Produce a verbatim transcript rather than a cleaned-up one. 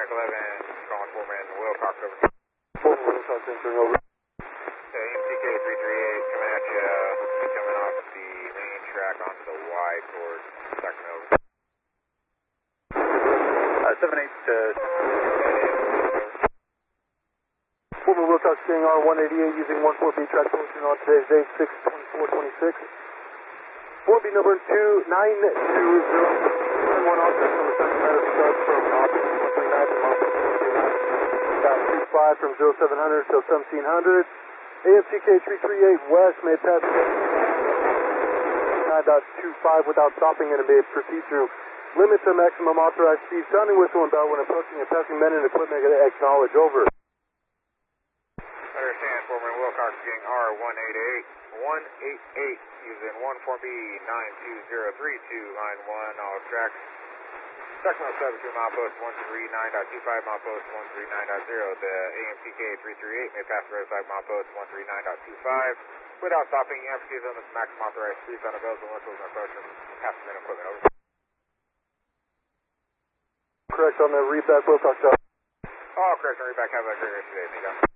eleven, calling Foreman Wilcox over. Foreman Wilcox entering over. A M C K three three eight coming at you, uh, coming off the main track onto the Y towards Sacramento. Uh, seven eight, uh, Foreman Wilcox staying R one eighty-eight using one four B track position on today's day, six twenty-four twenty-six. four B number two nine two zero one officer from the Sacramento start from office one twenty-nine from office one twenty-nine. Got two five from zero seven hundred till seventeen hundred. A M C K three three eight West may pass nine point two five without stopping and may proceed through limits of maximum authorized speed. Sounding whistle and bell when approaching and passing men and equipment. Acknowledge over. Understand, Foreman Wilcox getting R one eighty-eight, one eighty-eight using one four B nine two zero three two line one, all tracks. Sacramento seven two mile post one three nine point two five, mile post one three nine point zero. The A M C K three three eight may pass the roadside mile post one three nine point two five without stopping. Emphasis on the maximum authorized speeds on the bells and whistles and approaching passing men equipment. Over. Correct on the readback Wilcox. Oh, correct on readback. Have a great rest of the day. Thank you.